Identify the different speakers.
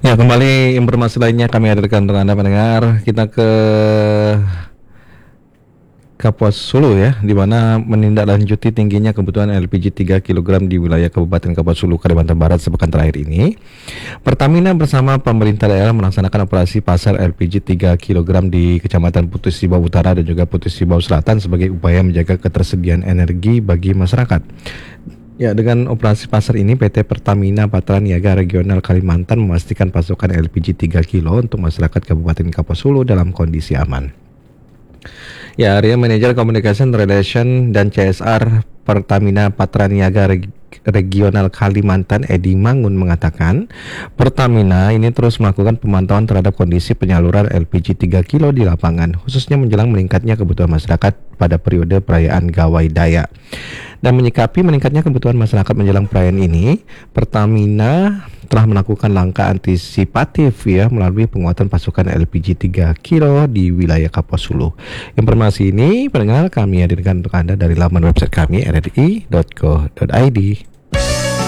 Speaker 1: Ya, kembali informasi lainnya kami hadirkan untuk Anda pendengar. Kita ke Kapuas Hulu ya, di mana menindaklanjuti tingginya kebutuhan LPG 3 kg di wilayah Kabupaten Kapuas Hulu, Kalimantan Barat sepekan terakhir ini. Pertamina bersama pemerintah daerah melaksanakan operasi pasar LPG 3 kg di Kecamatan Putus Sibau Utara dan juga Putus Sibau Selatan sebagai upaya menjaga ketersediaan energi bagi masyarakat. Ya, dengan operasi pasar ini PT Pertamina Patraniaga Regional Kalimantan memastikan pasokan LPG 3 kilo untuk masyarakat Kabupaten Kapuas Hulu dalam kondisi aman. Ya, Area Manajer Communication Relation dan CSR Pertamina Patraniaga Regional Kalimantan Edi Mangun mengatakan, Pertamina ini terus melakukan pemantauan terhadap kondisi penyaluran LPG 3 kilo di lapangan, khususnya menjelang meningkatnya kebutuhan masyarakat pada periode perayaan Gawai Daya. Dan menyikapi meningkatnya kebutuhan masyarakat menjelang perayaan ini, Pertamina telah melakukan langkah antisipatif ya melalui penguatan pasokan LPG 3 kilo di wilayah Kapuas Hulu. Informasi ini pendengar kami hadirkan untuk Anda dari laman website kami rri.co.id.